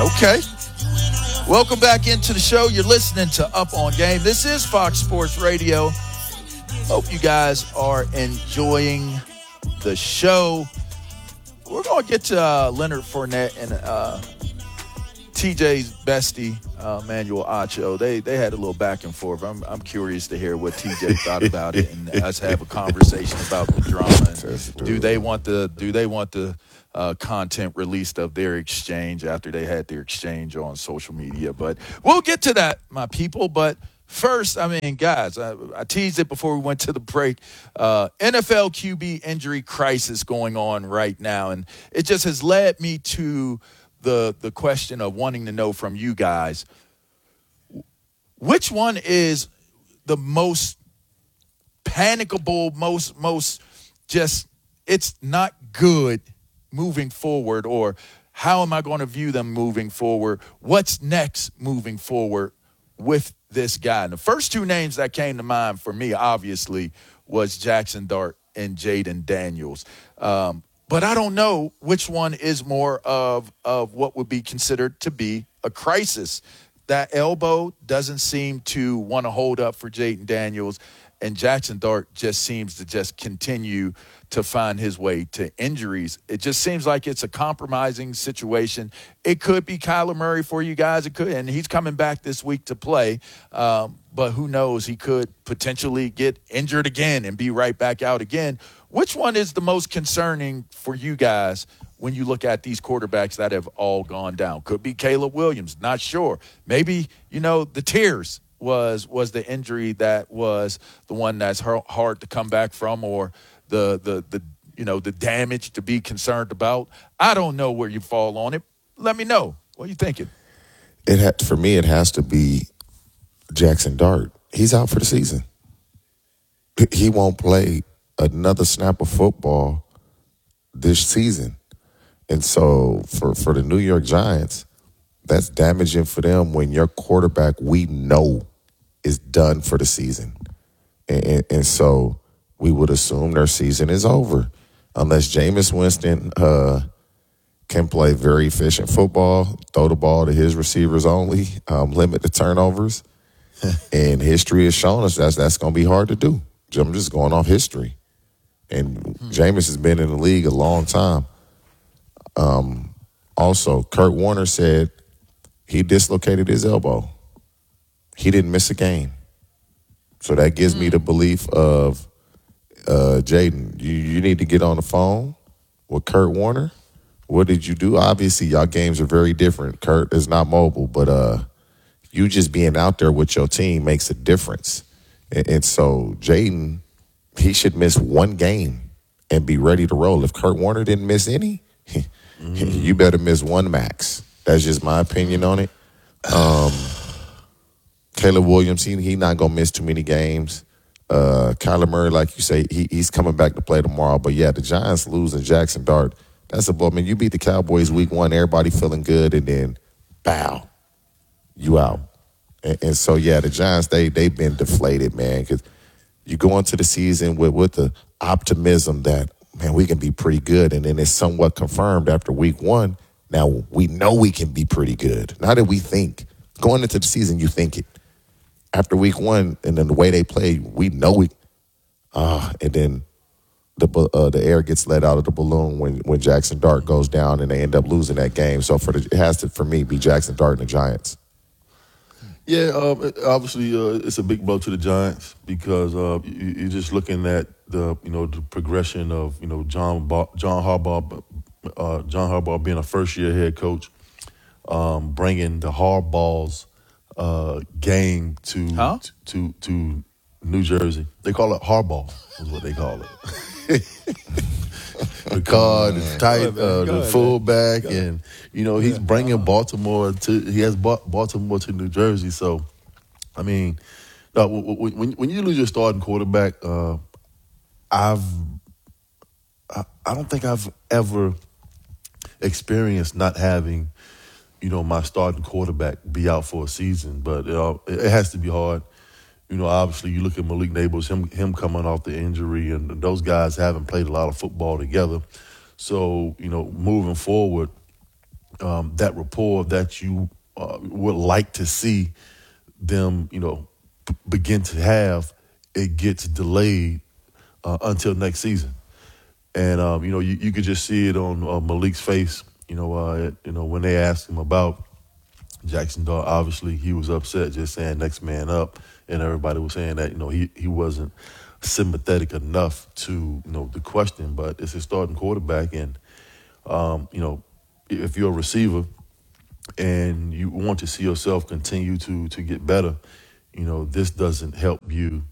Okay. Welcome back into the show. You're listening to Up on Game. This is Fox Sports Radio. Hope you guys are enjoying the show. We're going to get to Leonard Fournette and TJ's bestie, Manuel Acho. They had a little back and forth. I'm curious to hear what TJ thought about it and us have a conversation about the drama. Do they want the content released of their exchange after they had their exchange on social media? But we'll get to that, my people. But first, guys, I teased it before we went to the break. NFL QB injury crisis going on right now, and it just has led me to the question of wanting to know from you guys, which one is the most panicable, most just it's not good moving forward, or how am I going to view them moving forward? What's next moving forward with this guy? And the first two names that came to mind for me, obviously, was Jackson Dart and Jayden Daniels. But I don't know which one is more of what would be considered to be a crisis. That elbow doesn't seem to want to hold up for Jayden Daniels, and Jackson Dart just seems to just continue to find his way to injuries. It just seems like it's a compromising situation. It could be Kyler Murray for you guys. It could, and he's coming back this week to play. But who knows? He could potentially get injured again and be right back out again. Which one is the most concerning for you guys when you look at these quarterbacks that have all gone down? Could be Caleb Williams, not sure. Maybe, the tears was the injury that was the one that's hard to come back from, or the damage to be concerned about. I don't know where you fall on it. Let me know. What are you thinking? For me, it has to be Jackson Dart. He's out for the season. He won't play another snap of football this season. And so for the New York Giants, that's damaging for them when your quarterback we know is done for the season. And so we would assume their season is over unless Jameis Winston can play very efficient football, throw the ball to his receivers only, limit the turnovers. And history has shown us that's going to be hard to do. I'm just going off history. And Jameis has been in the league a long time. Also, Kurt Warner said he dislocated his elbow. He didn't miss a game. So that gives me the belief of Jayden, you need to get on the phone with Kurt Warner. What did you do? Obviously, y'all games are very different. Kurt is not mobile, but you just being out there with your team makes a difference. And so Jayden, he should miss one game and be ready to roll. If Kurt Warner didn't miss any, you better miss one max. That's just my opinion on it. Caleb Williams, he not going to miss too many games. Kyler Murray, like you say, he's coming back to play tomorrow. But, yeah, the Giants losing Jackson Dart, that's a blow. I mean, you beat the Cowboys week one, everybody feeling good, and then, bow, you out. And so, yeah, the Giants, they've been deflated, man, because you go into the season with the optimism that, man, we can be pretty good, and then it's somewhat confirmed after week one. Now, we know we can be pretty good. Not that we think. Going into the season, you think it. After week one, and then the way they play, we know we. And then the air gets let out of the balloon when Jackson Dart goes down, and they end up losing that game. So it has to, for me, be Jackson Dart and the Giants. Yeah, obviously it's a big blow to the Giants because you're just looking at the progression of John Harbaugh being a first year head coach, bringing the Harbaugh's game to New Jersey. They call it Harbaugh, is what they call it. The card, the tight, the fullback, and he's bringing Baltimore to New Jersey. So, I mean, when you lose your starting quarterback, I don't think I've ever experienced not having, my starting quarterback be out for a season. But it has to be hard. Obviously, you look at Malik Nabers, him coming off the injury, and those guys haven't played a lot of football together. So, moving forward, that rapport that you would like to see them, begin to have, it gets delayed until next season. And you could just see it on Malik's face. When they asked him about Jackson Dart, obviously he was upset, just saying next man up, and everybody was saying that he wasn't sympathetic enough to the question. But it's his starting quarterback, and if you're a receiver and you want to see yourself continue to get better, this doesn't help you,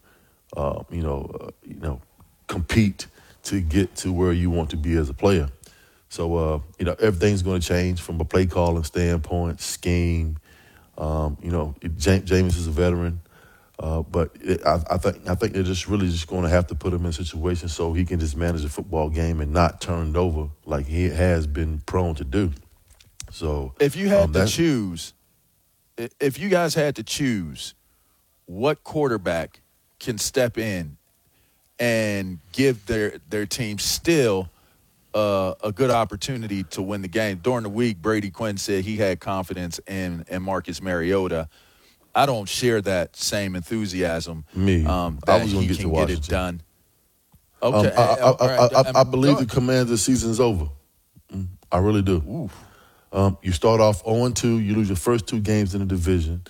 compete to get to where you want to be as a player. So, everything's going to change from a play calling standpoint, scheme. Jameis is a veteran, but I think they're just going to have to put him in situations so he can just manage the football game and not turn it over like he has been prone to do. So, if you had to choose, if you guys had to choose, what quarterback can step in and give their team still a good opportunity to win the game? During the week, Brady Quinn said he had confidence in Marcus Mariota. I don't share that same enthusiasm. I was going to get to Washington. Get it done. Okay, I believe the Commanders' season's over. I really do. You start off 0-2. You lose your first 2 games in the division.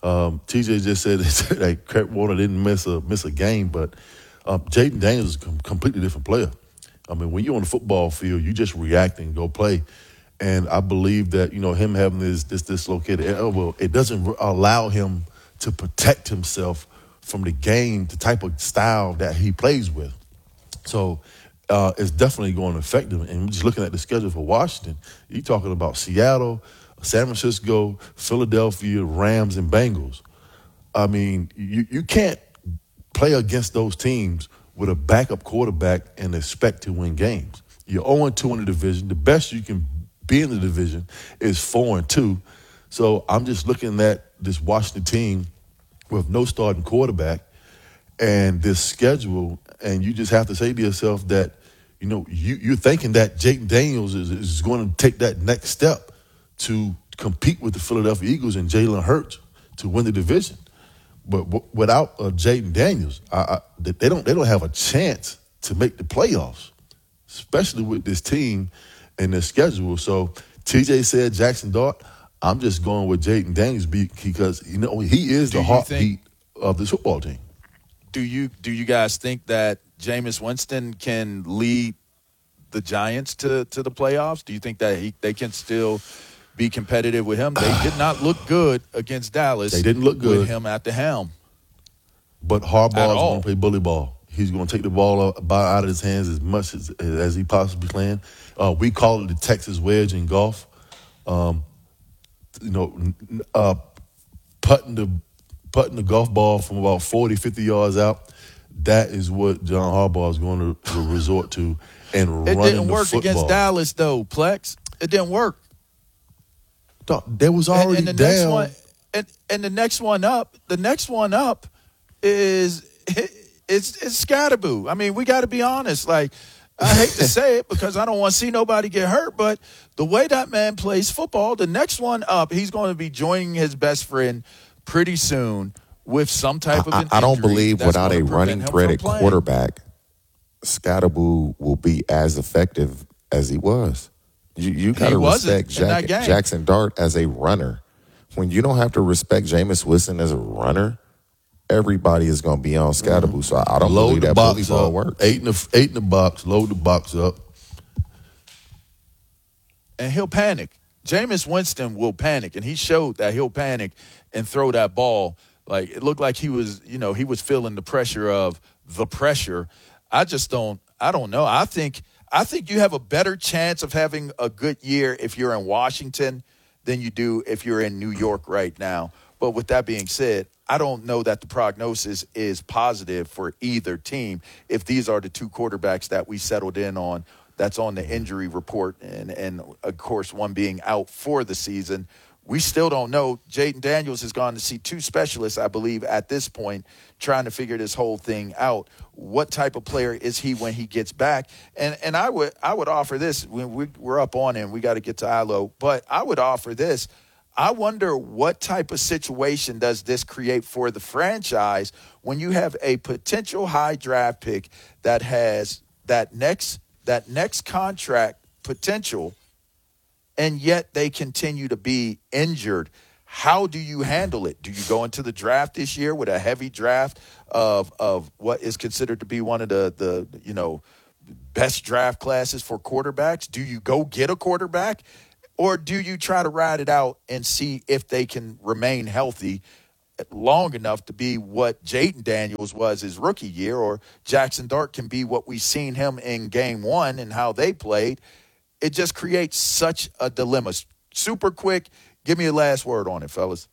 TJ just said that Kurt Warner didn't miss a game, but Jaden Daniels is a completely different player. I mean, when you're on the football field, you just react and go play. And I believe that, him having this dislocated elbow, it doesn't allow him to protect himself from the game, the type of style that he plays with. So it's definitely going to affect him. And just looking at the schedule for Washington, you're talking about Seattle, San Francisco, Philadelphia, Rams, and Bengals. I mean, you can't play against those teams with a backup quarterback and expect to win games. You're 0-2 in the division. The best you can be in the division is 4-2. So I'm just looking at this Washington team with no starting quarterback and this schedule, and you just have to say to yourself that, you're thinking that Jaden Daniels is going to take that next step to compete with the Philadelphia Eagles and Jalen Hurts to win the division. But without Jaden Daniels, they don't have a chance to make the playoffs, especially with this team and their schedule. So TJ said Jackson Dart. I'm just going with Jaden Daniels because he is the heartbeat of this football team. Do you guys think that Jameis Winston can lead the Giants to the playoffs? Do you think that they can still be competitive with him? They did not look good against Dallas. They didn't look good with him at the helm. But Harbaugh's going to play bully ball. He's going to take the ball out of his hands as much as he possibly can. We call it the Texas wedge in golf. Putting the golf ball from about 40, 50 yards out. That is what John Harbaugh is going to resort to and running the football. It didn't work against Dallas, though, Plex. It didn't work. There was already and the down. Next one, and the next one up is Scatterboo. I mean, we got to be honest. Like, I hate to say it because I don't want to see nobody get hurt, but the way that man plays football, the next one up, he's going to be joining his best friend pretty soon with some type of injury. I don't believe without a running threat at quarterback, Scatterboo will be as effective as he was. You got to respect Jackson Dart as a runner. When you don't have to respect Jameis Winston as a runner, everybody is going to be on Scatterboo. So I don't believe that bully ball works. Eight in the box, load the box up. And he'll panic. Jameis Winston will panic, and he showed that he'll panic and throw that ball. Like, it looked like he was feeling the pressure of the pressure. I don't know. I think you have a better chance of having a good year if you're in Washington than you do if you're in New York right now. But with that being said, I don't know that the prognosis is positive for either team if these are the two quarterbacks that we settled in on that's on the injury report and of course, one being out for the season we still don't know. Jaden Daniels has gone to see 2 specialists, I believe, at this point, trying to figure this whole thing out. What type of player is he when he gets back? And I would offer this. When we're up on him, we got to get to ILO. But I would offer this. I wonder what type of situation does this create for the franchise when you have a potential high draft pick that has that next contract potential, and yet they continue to be injured. How do you handle it? Do you go into the draft this year with a heavy draft of what is considered to be one of the best draft classes for quarterbacks? Do you go get a quarterback? Or do you try to ride it out and see if they can remain healthy long enough to be what Jaden Daniels was his rookie year, or Jackson Dart can be what we've seen him in game 1 and how they played? It just creates such a dilemma. Super quick, give me a last word on it, fellas.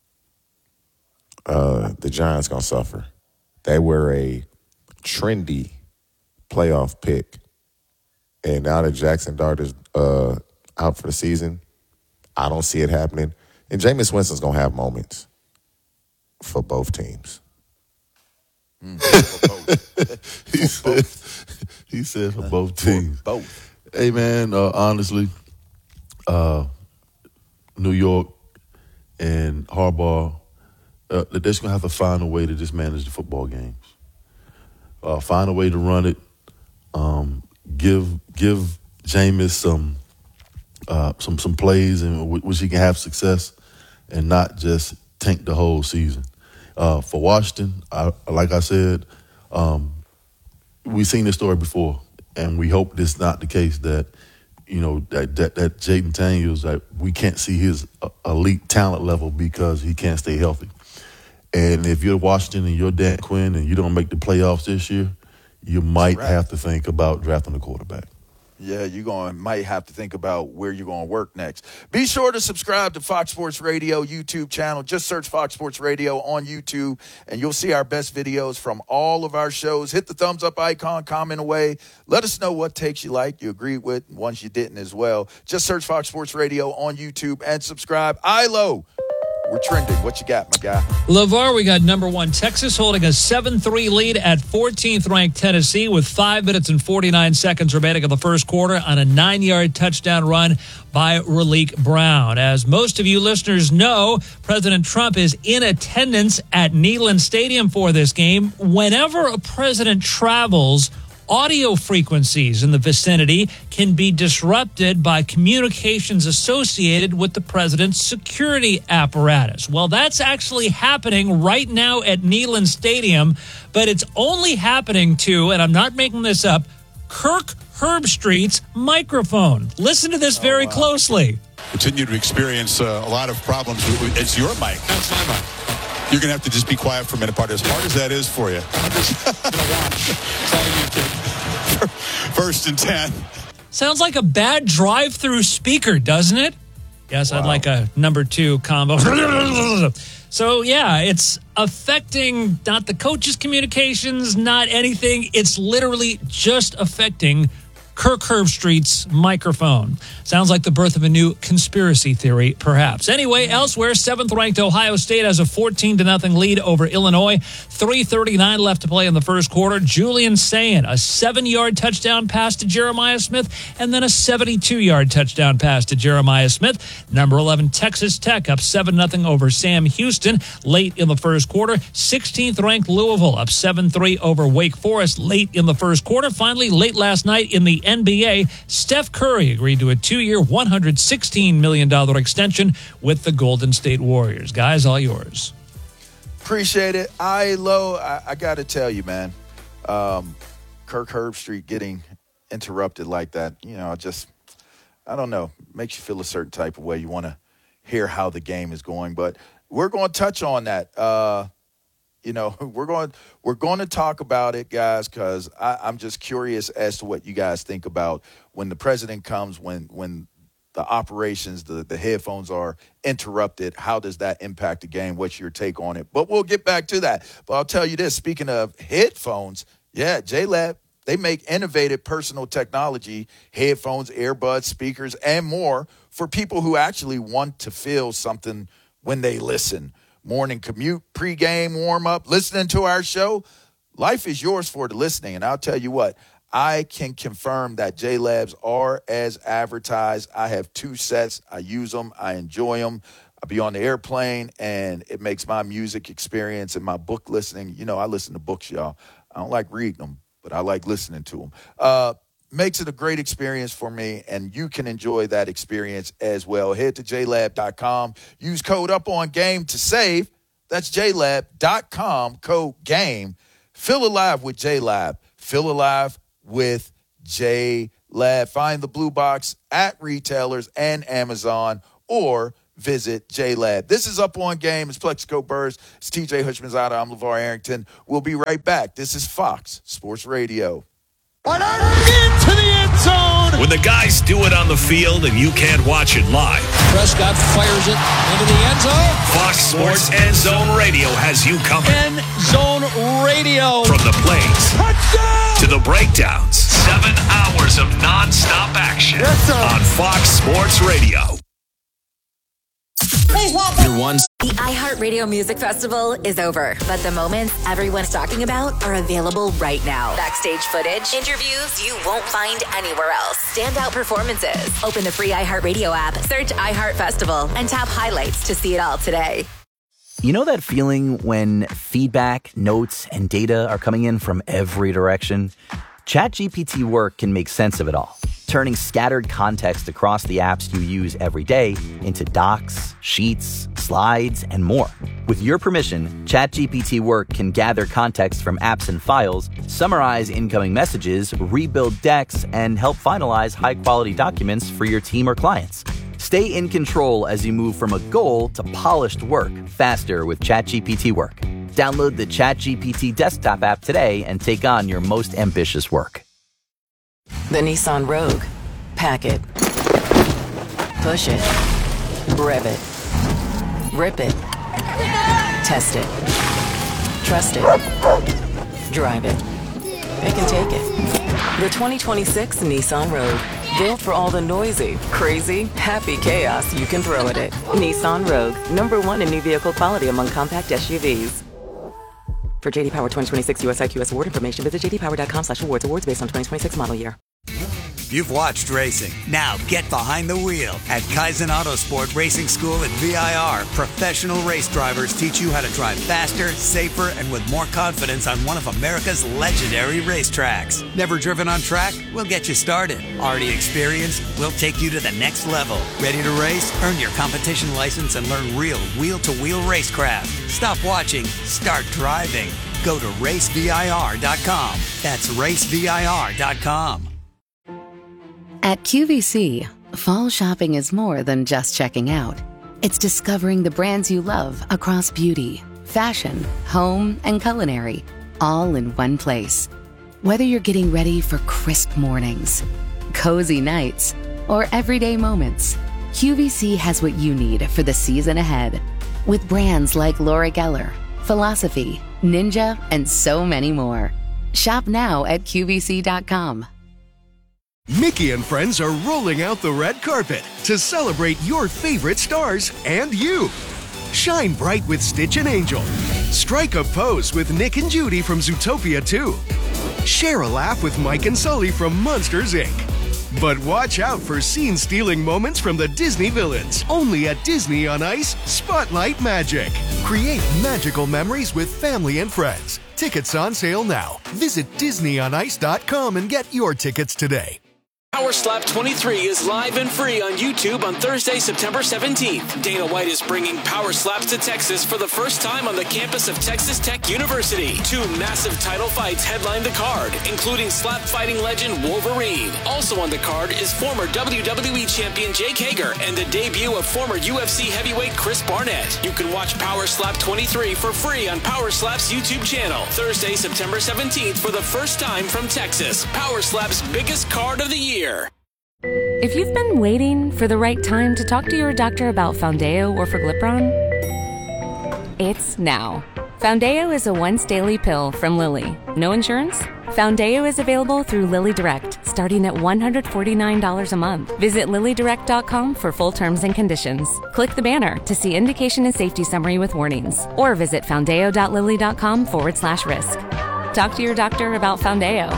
The Giants going to suffer. They were a trendy playoff pick. And now that Jackson Dart is out for the season, I don't see it happening. And Jameis Winston's going to have moments for both teams. He said for both teams. For both. Hey, man, honestly, New York and Harbaugh, they're just going to have to find a way to just manage the football games. Find a way to run it. Give Jameis some plays in which he can have success and not just tank the whole season. For Washington, like I said, we've seen this story before, and we hope this is not the case that that Jaden Daniels, that we can't see his elite talent level because he can't stay healthy. And if you're Washington and you're Dan Quinn and you don't make the playoffs this year, you might have to think about drafting a quarterback. Yeah, you might have to think about where you're going to work next. Be sure to subscribe to Fox Sports Radio YouTube channel. Just search Fox Sports Radio on YouTube, and you'll see our best videos from all of our shows. Hit the thumbs up icon, comment away. Let us know what takes you like, you agreed with, and ones you didn't as well. Just search Fox Sports Radio on YouTube and subscribe. ILO, we're trending. What you got, my guy? LeVar, we got number 1 Texas holding a 7-3 lead at 14th-ranked Tennessee with 5 minutes and 49 seconds remaining in the first quarter on a 9-yard touchdown run by Raleek Brown. As most of you listeners know, President Trump is in attendance at Neyland Stadium for this game. Whenever a president travels, audio frequencies in the vicinity can be disrupted by communications associated with the president's security apparatus. Well, that's actually happening right now at Neyland Stadium, but it's only happening to, and I'm not making this up, Kirk Herbstreit's microphone. Listen to this very closely. Continue to experience a lot of problems. It's your mic. That's my mic. You're going to have to just be quiet for a minute, part as hard as that is for you. I'm just going to watch. That's all you can. First and 10. Sounds like a bad drive-through speaker, doesn't it? Yes, wow. I'd like a number 2 combo. So, yeah, it's affecting not the coach's communications, not anything. It's literally just affecting Kirk Herbstreit's microphone. Sounds like the birth of a new conspiracy theory, perhaps. Anyway, elsewhere, 7th-ranked Ohio State has a 14-0 lead over Illinois. 3:39 left to play in the first quarter. Julian Sayin, a 7-yard touchdown pass to Jeremiah Smith, and then a 72-yard touchdown pass to Jeremiah Smith. Number 11, Texas Tech, up 7-0 over Sam Houston late in the first quarter. 16th-ranked Louisville, up 7-3 over Wake Forest late in the first quarter. Finally, late last night in the NBA, Steph Curry agreed to a 2-year, $116 million extension with the Golden State Warriors. Guys, all yours. Appreciate it. I got to tell you, man, Kirk Herbstreit getting interrupted like that, I don't know, makes you feel a certain type of way. You want to hear how the game is going, but we're going to touch on that. We're going to talk about it, guys, because I'm just curious as to what you guys think about when the president comes, when the operations, the headphones are interrupted. How does that impact the game? What's your take on it? But we'll get back to that. But I'll tell you this, speaking of headphones, yeah, J-Lab They make innovative personal technology, headphones, earbuds, speakers, and more for people who actually want to feel something when they listen. Morning commute, pregame warm-up, listening to our show. Life is yours for the listening. And I'll tell you what, I can confirm that JLabs are as advertised. I have 2 sets. I use them. I enjoy them. I'll be on the airplane, and it makes my music experience and my book listening. You know, I listen to books, y'all. I don't like reading them, but I like listening to them. Makes it a great experience for me, and you can enjoy that experience as well. Head to JLab.com. Use code UPONGAME to save. That's JLab.com, code GAME. Feel alive with JLab. Feel alive with JLab. Find the Blue Box at retailers and Amazon, or visit JLab. This is Up On Game. It's Plexico Burrs. It's TJ Hushmanzada. I'm LeVar Arrington. We'll be right back. This is Fox Sports Radio. Into the end zone. When the guys do it on the field and you can't watch it live, Prescott fires it into the end zone. Fox Sports End Zone Radio has you covered. End zone radio. From the plays Touchdown to the breakdowns, 7 hours of nonstop action on Fox Sports Radio. The iHeartRadio Music Festival is over, but the moments everyone's talking about are available right now. Backstage footage, interviews you won't find anywhere else, standout performances. Open the free iHeartRadio app, search iHeart Festival, and tap highlights to see it all today. You know that feeling when feedback, notes, and data are coming in from every direction? ChatGPT Work can make sense of it all, turning scattered context across the apps you use every day into docs, sheets, slides, and more. With your permission, ChatGPT Work can gather context from apps and files, summarize incoming messages, rebuild decks, and help finalize high-quality documents for your team or clients. Stay in control as you move from a goal to polished work faster with ChatGPT Work. Download the ChatGPT desktop app today and take on your most ambitious work. The Nissan Rogue. Pack it. Push it. Rev it. Rip it. Test it. Trust it. Drive it. It can take it. The 2026 Nissan Rogue. Built for all the noisy, crazy, happy chaos you can throw at it. Nissan Rogue. #1 in new vehicle quality among compact SUVs. For JD Power 2026 US IQS award information, visit jdpower.com/awards. Awards based on 2026 model year. You've watched racing. Now get behind the wheel. At Kaizen Autosport Racing School at VIR, professional race drivers teach you how to drive faster, safer, and with more confidence on one of America's legendary racetracks. Never driven on track? We'll get you started. Already experienced? We'll take you to the next level. Ready to race? Earn your competition license and learn real wheel-to-wheel racecraft. Stop watching. Start driving. Go to racevir.com. That's racevir.com. At QVC, fall shopping is more than just checking out. It's discovering the brands you love across beauty, fashion, home, and culinary, all in one place. Whether you're getting ready for crisp mornings, cozy nights, or everyday moments, QVC has what you need for the season ahead. With brands like Laura Geller, Philosophy, Ninja, and so many more. Shop now at QVC.com. Mickey and friends are rolling out the red carpet to celebrate your favorite stars and you. Shine bright with Stitch and Angel. Strike a pose with Nick and Judy from Zootopia 2. Share a laugh with Mike and Sully from Monsters, Inc. But watch out for scene-stealing moments from the Disney villains. Only at Disney on Ice, Spotlight Magic. Create magical memories with family and friends. Tickets on sale now. Visit DisneyOnIce.com and get your tickets today. Power Slap 23 is live and free on YouTube on Thursday, September 17th. Dana White is bringing Power Slaps to Texas for the first time on the campus of Texas Tech University. 2 massive title fights headline the card, including slap fighting legend Wolverine. Also on the card is former WWE champion Jake Hager and the debut of former UFC heavyweight Chris Barnett. You can watch Power Slap 23 for free on Power Slap's YouTube channel. Thursday, September 17th for the first time from Texas. Power Slap's biggest card of the year. If you've been waiting for the right time to talk to your doctor about Foundayo or Forglipron, it's now. Foundeo is a once-daily pill from Lilly. No insurance? Foundeo is available through Lilly Direct, starting at $149 a month. Visit LillyDirect.com for full terms and conditions. Click the banner to see indication and safety summary with warnings, or visit foundeo.lilly.com/risk. Talk to your doctor about Foundeo.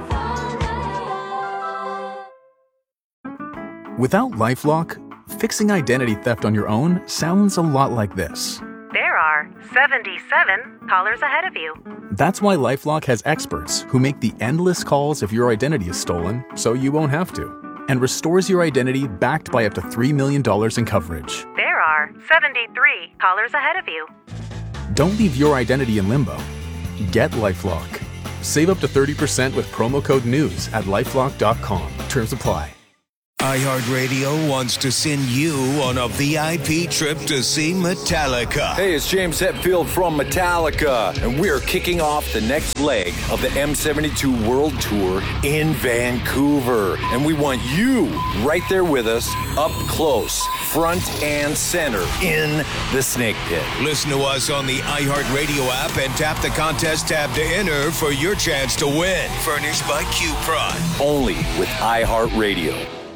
Without LifeLock, fixing identity theft on your own sounds a lot like this. There are 77 callers ahead of you. That's why LifeLock has experts who make the endless calls if your identity is stolen so you won't have to, and restores your identity backed by up to $3 million in coverage. There are 73 callers ahead of you. Don't leave your identity in limbo. Get LifeLock. Save up to 30% with promo code NEWS at LifeLock.com. Terms apply. iHeartRadio wants to send you on a VIP trip to see Metallica. Hey, it's James Hetfield from Metallica, and we're kicking off the next leg of the M72 World Tour in Vancouver. And we want you right there with us, up close, front and center, in the Snake Pit. Listen to us on the iHeartRadio app and tap the contest tab to enter for your chance to win. Furnished by Q-Prod. Only with iHeartRadio.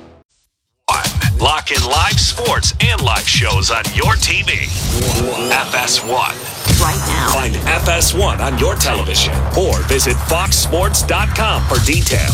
Lock in live sports and live shows on your TV. FS1. Right now. Find FS1 on your television or visit foxsports.com for details.